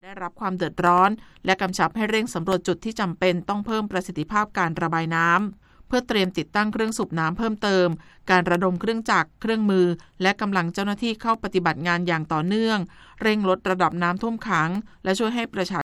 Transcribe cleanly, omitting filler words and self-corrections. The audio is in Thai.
ได้รับความเดือดร้อนและกำชับให้เร่งสำรวจจุดที่จำเป็นต้องเพิ่มประสิทธิภาพการระบายน้ำเพื่อเตรียมติดตั้งเครื่องสูบน้ำเพิ่มเติมการระดมเครื่องจักรเครื่องมือและกำลังเจ้าหน้าที่เข้าปฏิบัติงานอย่างต่อเนื่องเร่งลดระดับน้ำท่วมขังและช่วยให้ประชา